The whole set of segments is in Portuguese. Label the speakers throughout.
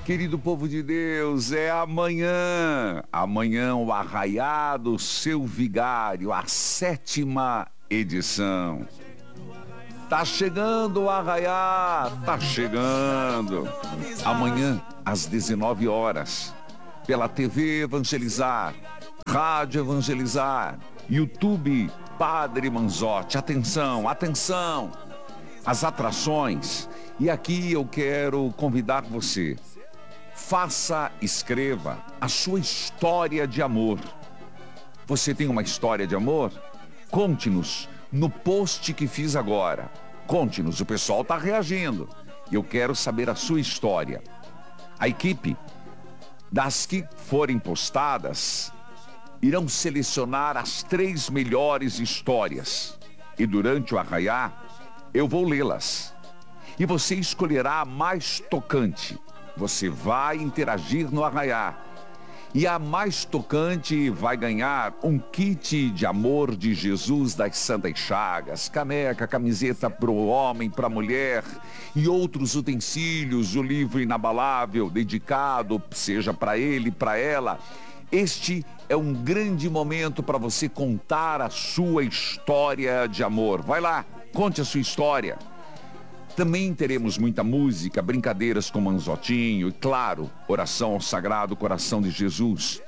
Speaker 1: Querido povo de Deus, é amanhã. Amanhã o Arraiá do Seu Vigário, a 7ª edição. Tá chegando o Arraiá, tá chegando. Amanhã, às 19 horas, pela TV Evangelizar, Rádio Evangelizar, YouTube Padre Manzotti. Atenção, atenção, as atrações. E aqui eu quero convidar você. Escreva a sua história de amor. Você tem uma história de amor? Conte-nos no post que fiz agora. Conte-nos, o pessoal está reagindo. Eu quero saber a sua história. A equipe das que forem postadas irão selecionar as 3 melhores histórias. E durante o Arraiá, eu vou lê-las. E você escolherá a mais tocante. Você vai interagir no Arraiá. E a mais tocante vai ganhar um kit de amor de Jesus das Santas Chagas, caneca, camiseta para o homem, para a mulher e outros utensílios, o livro inabalável, dedicado, seja para ele, para ela. Este é um grande momento para você contar a sua história de amor. Vai lá, conte a sua história. Também teremos muita música, brincadeiras com Manzotinho e, claro, oração ao Sagrado Coração de Jesus.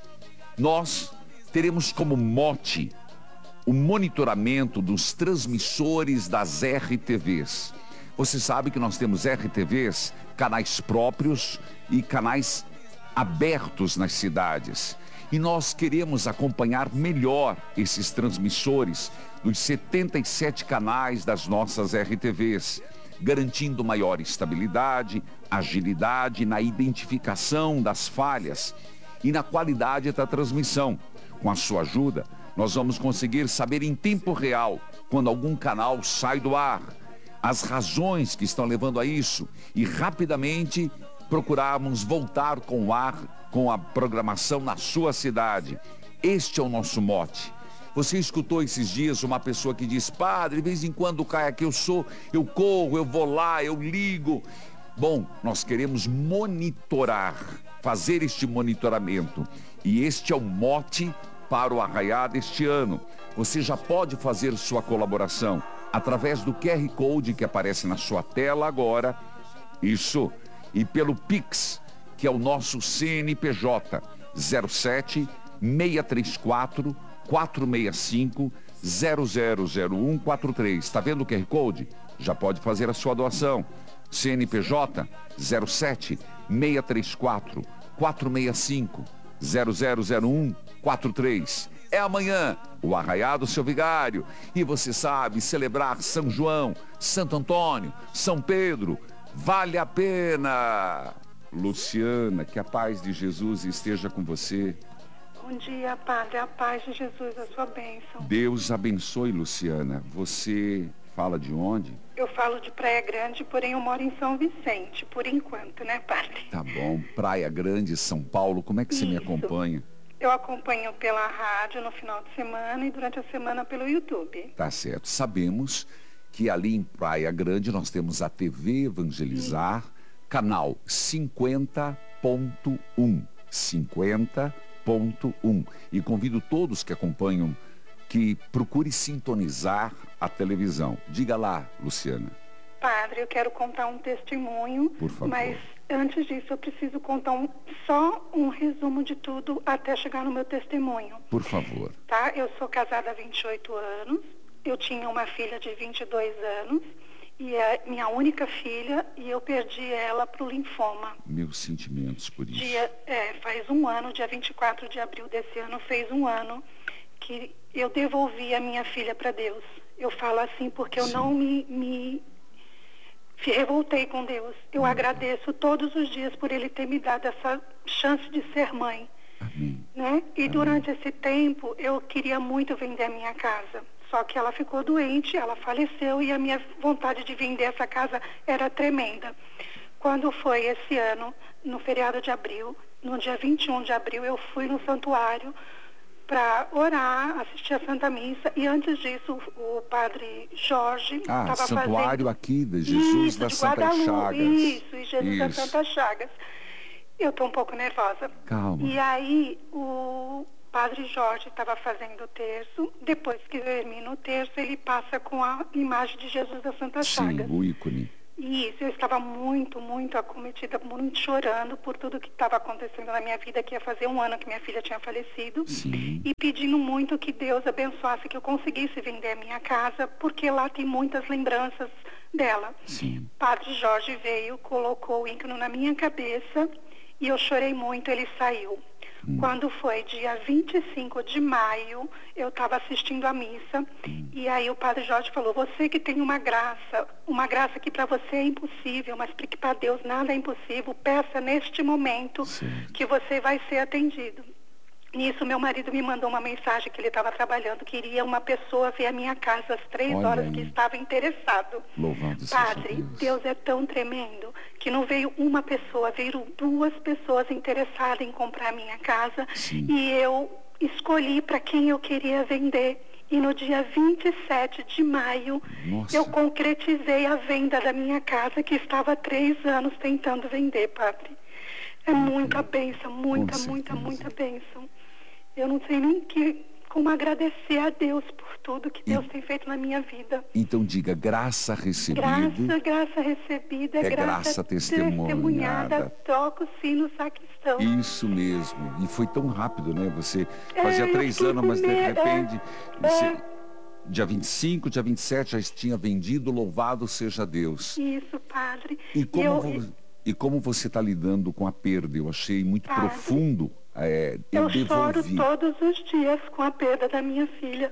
Speaker 1: Nós teremos como mote o monitoramento dos transmissores das RTVs. Você sabe que nós temos RTVs, canais próprios e canais abertos nas cidades. E nós queremos acompanhar melhor esses transmissores dos 77 canais das nossas RTVs. Garantindo maior estabilidade, agilidade na identificação das falhas e na qualidade da transmissão. Com a sua ajuda, nós vamos conseguir saber em tempo real quando algum canal sai do ar, as razões que estão levando a isso e rapidamente procurarmos voltar com o ar, com a programação na sua cidade. Este é o nosso mote. Você escutou esses dias uma pessoa que diz: padre, de vez em quando cai aqui, eu corro, eu vou lá, eu ligo. Bom, nós queremos monitorar, fazer este monitoramento. E este é o mote para o Arraiá deste ano. Você já pode fazer sua colaboração através do QR Code que aparece na sua tela agora. Isso. E pelo Pix, que é o nosso CNPJ 07 634 465 000143. Está vendo o QR Code? Já pode fazer a sua doação. CNPJ 07 634 465 000143. É amanhã o Arraiá do Seu Vigário. E você sabe, celebrar São João, Santo Antônio, São Pedro, vale a pena. Luciana, que a paz de Jesus esteja com você.
Speaker 2: Bom dia, Padre. A paz de Jesus, a sua bênção.
Speaker 1: Deus abençoe, Luciana. Você fala de onde?
Speaker 2: Eu falo de Praia Grande, porém eu moro em São Vicente, por enquanto, né, Padre?
Speaker 1: Tá bom. Praia Grande, São Paulo. Como é que você me acompanha?
Speaker 2: Eu acompanho pela rádio no final de semana e durante a semana pelo YouTube.
Speaker 1: Tá certo. Sabemos que ali em Praia Grande nós temos a TV Evangelizar, canal 50.1. 50.1. E convido todos que acompanham que procure sintonizar a televisão. Diga lá, Luciana.
Speaker 2: Padre, eu quero contar um testemunho.
Speaker 1: Por favor.
Speaker 2: Mas antes disso eu preciso contar só um resumo de tudo até chegar no meu testemunho.
Speaker 1: Por favor.
Speaker 2: Tá? Eu sou casada há 28 anos. Eu tinha uma filha de 22 anos. E é minha única filha, e eu perdi ela para o linfoma.
Speaker 1: Meus sentimentos por isso.
Speaker 2: Faz um ano, dia 24 de abril desse ano, fez um ano que eu devolvi a minha filha para Deus. Eu falo assim porque eu não me revoltei com Deus. Eu agradeço todos os dias por Ele ter me dado essa chance de ser mãe.
Speaker 1: Amém.
Speaker 2: Né? E
Speaker 1: Amém.
Speaker 2: Durante esse tempo, eu queria muito vender a minha casa. Só que ela ficou doente, ela faleceu e a minha vontade de vender essa casa era tremenda. Quando foi esse ano, no feriado de abril, no dia 21 de abril, eu fui no santuário para orar, assistir a Santa Missa. E antes disso, o padre Jorge estava fazendo...
Speaker 1: santuário aqui de Jesus das Santas Chagas.
Speaker 2: Isso, e Jesus das Santas Chagas. Eu estou um pouco nervosa.
Speaker 1: Calma.
Speaker 2: E aí, o Padre Jorge estava fazendo o terço. Depois que termina o terço, ele passa com a imagem de Jesus da Santa Chagas.
Speaker 1: Sim, o ícone.
Speaker 2: Isso, eu estava muito, muito acometida, muito chorando por tudo que estava acontecendo na minha vida, que ia fazer 1 ano que minha filha tinha falecido.
Speaker 1: Sim.
Speaker 2: E pedindo muito que Deus abençoasse, que eu conseguisse vender a minha casa, porque lá tem muitas lembranças dela.
Speaker 1: Sim.
Speaker 2: Padre Jorge veio, colocou o ícone na minha cabeça e eu chorei muito, ele saiu. Quando foi dia 25 de maio, eu estava assistindo a missa, e aí o Padre Jorge falou, você que tem uma graça que para você é impossível, mas que para Deus nada é impossível, peça neste momento que você vai ser atendido. Nisso, meu marido me mandou uma mensagem que ele estava trabalhando, queria uma pessoa ver a minha casa às 3 horas, que estava interessado.
Speaker 1: Louvado seja
Speaker 2: Padre, Deus é tão tremendo que não veio uma pessoa, veio 2 pessoas interessadas em comprar a minha casa.
Speaker 1: Sim.
Speaker 2: E eu escolhi para quem eu queria vender. E no dia 27 de maio,
Speaker 1: Nossa.
Speaker 2: eu concretizei a venda da minha casa, que estava há 3 anos tentando vender, Padre. É muita bênção, muita bênção. Eu não sei nem como agradecer a Deus por tudo que Deus tem feito na minha vida.
Speaker 1: Então diga, graça recebida.
Speaker 2: Graça recebida,
Speaker 1: é graça testemunhada.
Speaker 2: Toca o sino sacristão.
Speaker 1: Isso mesmo. E foi tão rápido, né? Você fazia 3 anos, mas de repente... Dia 25, dia 27 já tinha vendido, louvado seja Deus.
Speaker 2: Isso, Padre.
Speaker 1: E como você está lidando com a perda? Eu achei muito profundo.
Speaker 2: Eu choro todos os dias com a perda da minha filha.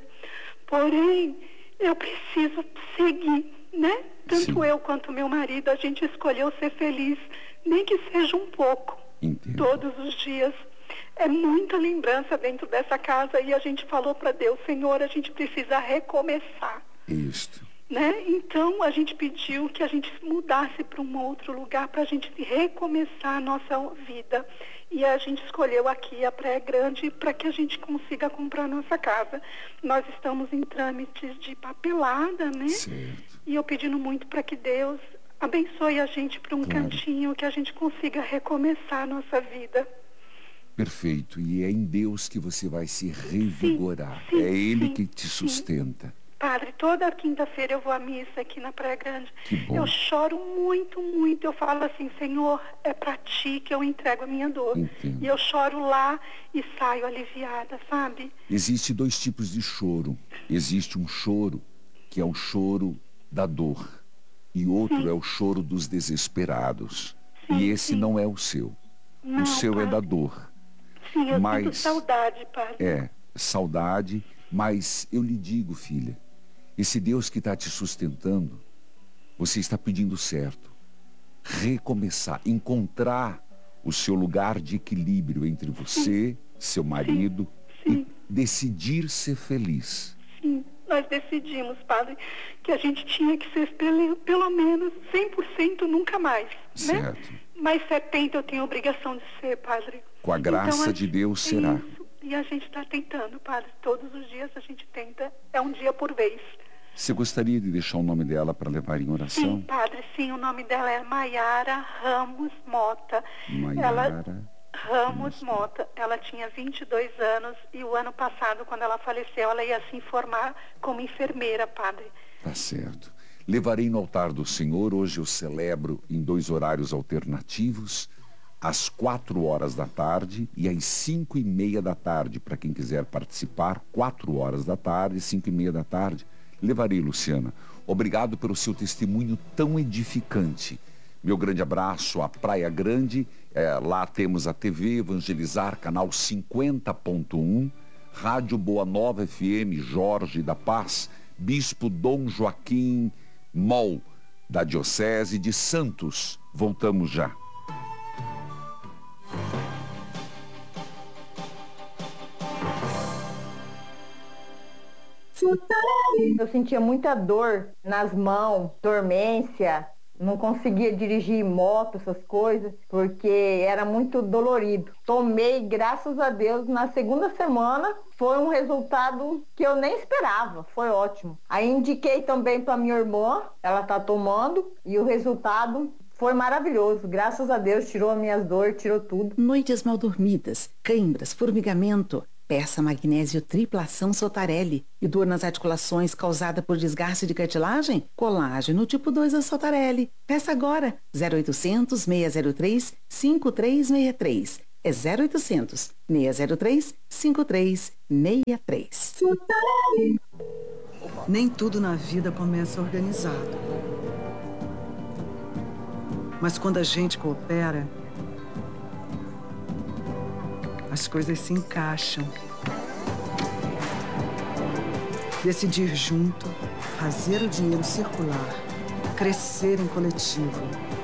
Speaker 2: Porém, eu preciso seguir, né? Tanto eu quanto meu marido, a gente escolheu ser feliz, nem que seja um pouco.
Speaker 1: Entendo.
Speaker 2: Todos os dias. É muita lembrança dentro dessa casa e a gente falou para Deus, Senhor, a gente precisa recomeçar.
Speaker 1: Isto.
Speaker 2: Né? Então, a gente pediu que a gente mudasse para um outro lugar para a gente recomeçar a nossa vida. E a gente escolheu aqui a Praia Grande para que a gente consiga comprar a nossa casa. Nós estamos em trâmites de papelada, né?
Speaker 1: Certo.
Speaker 2: E eu pedindo muito para que Deus abençoe a gente para um cantinho, que a gente consiga recomeçar a nossa vida.
Speaker 1: Perfeito. E é em Deus que você vai se revigorar. É Ele que te sustenta.
Speaker 2: Padre, toda quinta-feira eu vou à missa aqui na Praia Grande.
Speaker 1: Que bom.
Speaker 2: Eu choro muito, muito. Eu falo assim, Senhor, é para ti que eu entrego a minha dor.
Speaker 1: Entendo.
Speaker 2: E eu choro lá e saio aliviada, sabe?
Speaker 1: Existem 2 tipos de choro. Existe um choro que é o choro da dor. E outro é o choro dos desesperados. E esse não é o seu.
Speaker 2: Não,
Speaker 1: o seu
Speaker 2: Padre.
Speaker 1: É da dor.
Speaker 2: Sim, eu sinto saudade, Padre.
Speaker 1: Saudade. Mas eu lhe digo, filha, esse Deus que está te sustentando, você está pedindo certo. Recomeçar, encontrar o seu lugar de equilíbrio entre você, seu marido, e decidir ser feliz.
Speaker 2: Sim, nós decidimos, Padre, que a gente tinha que ser pelo menos 100% nunca mais,
Speaker 1: certo.
Speaker 2: Né? Mas 70% eu tenho a obrigação de ser, Padre.
Speaker 1: Com a graça de Deus será.
Speaker 2: Isso. E a gente está tentando, Padre. Todos os dias a gente tenta. É um dia por vez.
Speaker 1: Você gostaria de deixar o nome dela para levar em oração?
Speaker 2: Sim, Padre. Sim, o nome dela é Maiara Ramos Mota. Ramos Mota. Ela tinha 22 anos e o ano passado, quando ela faleceu, ela ia se formar como enfermeira, Padre.
Speaker 1: Tá certo. Levarei no altar do Senhor. Hoje eu celebro em 2 horários alternativos. Às 4 horas da tarde e às 5:30 da tarde. Para quem quiser participar, 4 horas da tarde, 5:30 da tarde. Levarei, Luciana. Obrigado pelo seu testemunho tão edificante. Meu grande abraço à Praia Grande. Lá temos a TV Evangelizar, canal 50.1. Rádio Boa Nova FM, Jorge da Paz. Bispo Dom Joaquim Mol, da Diocese de Santos. Voltamos já.
Speaker 3: Eu sentia muita dor nas mãos, dormência, não conseguia dirigir moto, essas coisas, porque era muito dolorido. Tomei, graças a Deus, na segunda semana, foi um resultado que eu nem esperava, foi ótimo. Aí indiquei também para minha irmã, ela está tomando, e o resultado Foi maravilhoso, graças a Deus, tirou as minhas dores, tirou tudo.
Speaker 4: Noites mal dormidas, câimbras, formigamento. Peça magnésio tripla ação Sotarelli. E dor nas articulações causada por desgaste de cartilagem? Colágeno tipo 2 da Sotarelli. Peça agora, 0800 603 5363. É 0800 603 5363.
Speaker 5: Nem tudo na vida começa organizado. Mas quando a gente coopera, as coisas se encaixam. Decidir junto, fazer o dinheiro circular, crescer em coletivo.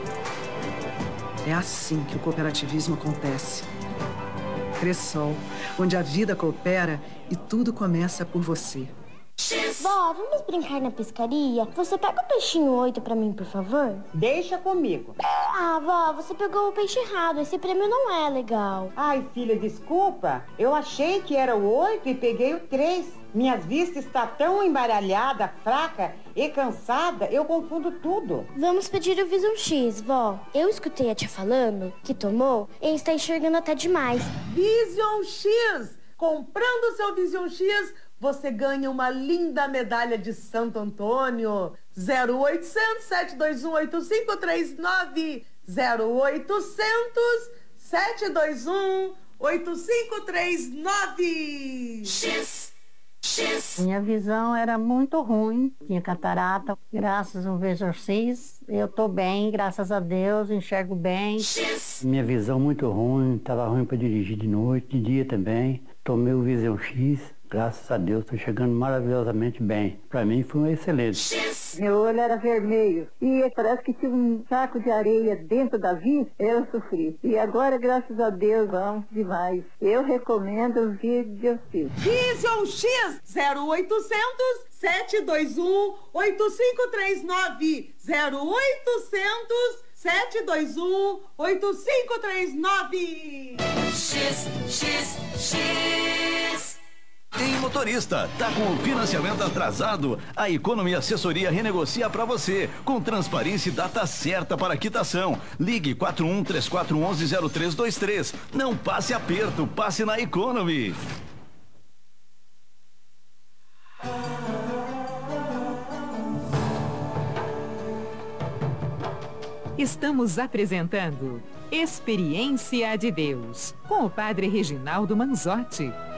Speaker 5: É assim que o cooperativismo acontece. Cressol, onde a vida coopera e tudo começa por você.
Speaker 6: Vó, vamos brincar na pescaria? Você pega o peixinho 8 pra mim, por favor?
Speaker 7: Deixa comigo.
Speaker 6: Ah, vó, você pegou o peixe errado. Esse prêmio não é legal.
Speaker 7: Ai, filha, desculpa. Eu achei que era o 8 e peguei o 3. Minhas vistas está tão embaralhada, fraca e cansada, eu confundo tudo.
Speaker 6: Vamos pedir o Vision X, vó. Eu escutei a tia falando que tomou e está enxergando até demais.
Speaker 8: Vision X! Comprando o seu Vision X, você ganha uma linda medalha de Santo Antônio. 0800 721 8539. 0800 721 8539.
Speaker 9: X.
Speaker 10: Minha visão era muito ruim, tinha catarata. Graças ao Vision X, eu tô bem, graças a Deus, enxergo bem.
Speaker 11: Minha visão muito ruim, estava ruim para dirigir de noite, de dia também. Tomei o Vision X, graças a Deus, estou chegando maravilhosamente bem. Para mim foi um excelente.
Speaker 3: Meu olho era vermelho e parece que tinha um saco de areia dentro da vista, eu sofri. E agora, graças a Deus, vamos demais. Eu recomendo o Vision X.
Speaker 8: Vision X 0800 721 8539. 0800 721 8539.
Speaker 9: X.
Speaker 12: Em motorista, tá com o financiamento atrasado? A Economy Assessoria renegocia para você, com transparência e data certa para quitação. Ligue 4134110323. Não passe aperto, passe na Economy.
Speaker 13: Estamos apresentando Experiência de Deus, com o Padre Reginaldo Manzotti.